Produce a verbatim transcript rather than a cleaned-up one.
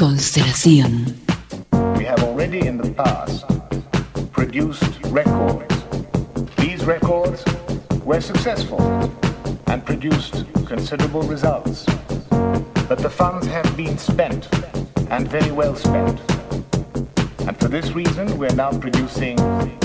Constelación. We have already in the past produced records. These records were successful and produced considerable results. But the funds have been spent, and very well spent. And for this reason, we're now producing